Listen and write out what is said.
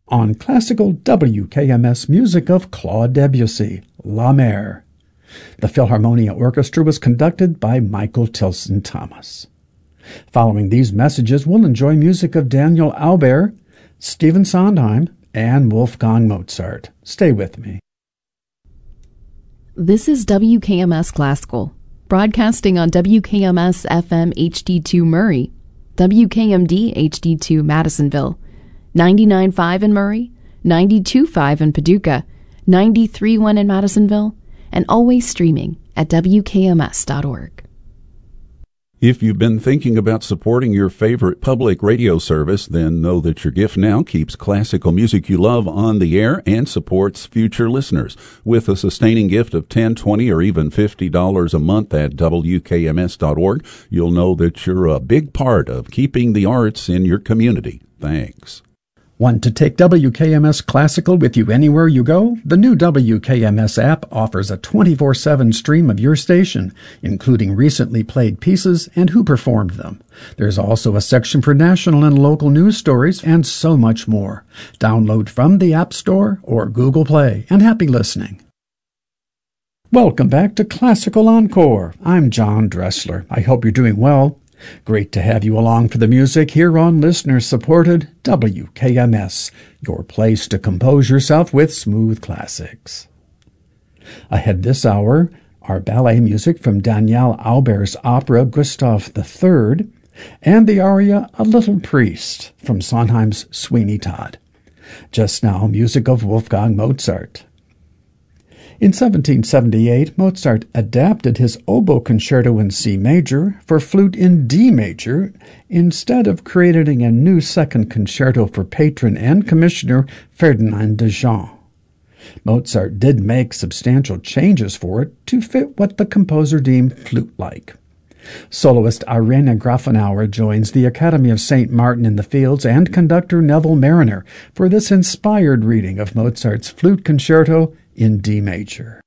on classical WKMS music of Claude Debussy, La Mer. The Philharmonia Orchestra was conducted by Michael Tilson Thomas. Following these messages, we'll enjoy music of Daniel Aubert, Stephen Sondheim, and Wolfgang Mozart. Stay with me. This is WKMS Classical, broadcasting on WKMS FM HD2 Murray, WKMD HD2 Madisonville, 99.5 in Murray, 92.5 in Paducah, 93.1 in Madisonville, and always streaming at WKMS.org. If you've been thinking about supporting your favorite public radio service, then know that your gift now keeps classical music you love on the air and supports future listeners. With a sustaining gift of $10, $20, or even $50 a month at WKMS.org, you'll know that you're a big part of keeping the arts in your community. Thanks. Want to take WKMS Classical with you anywhere you go? The new WKMS app offers a 24/7 stream of your station, including recently played pieces and who performed them. There's also a section for national and local news stories and so much more. Download from the App Store or Google Play, and happy listening. Welcome back to Classical Encore. I'm John Dressler. I hope you're doing well. Great to have you along for the music here on listener-supported WKMS, your place to compose yourself with smooth classics. Ahead this hour, our ballet music from Daniel Aubert's opera Gustav III, and the aria A Little Priest from Sondheim's Sweeney Todd. Just now, music of Wolfgang Mozart. In 1778, Mozart adapted his oboe concerto in C major for flute in D major instead of creating a new second concerto for patron and commissioner Ferdinand de Jean. Mozart did make substantial changes for it to fit what the composer deemed flute-like. Soloist Irena Grafenauer joins the Academy of St. Martin in the Fields and conductor Neville Mariner for this inspired reading of Mozart's flute concerto in D major.